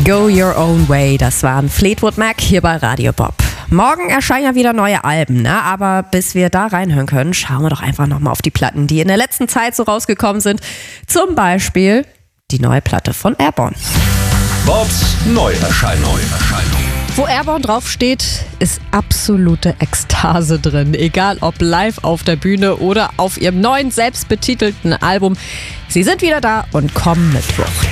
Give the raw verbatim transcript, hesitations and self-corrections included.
Go Your Own Way, das waren Fleetwood Mac hier bei Radio Bob. Morgen erscheinen ja wieder neue Alben, ne? Aber bis wir da reinhören können, schauen wir doch einfach nochmal auf die Platten, die in der letzten Zeit so rausgekommen sind. Zum Beispiel die neue Platte von Airborne. Bobs Neuerscheinung. Wo Airborne draufsteht, ist absolute Ekstase drin. Egal ob live auf der Bühne oder auf ihrem neuen, selbstbetitelten Album. Sie sind wieder da und kommen mit Wucht.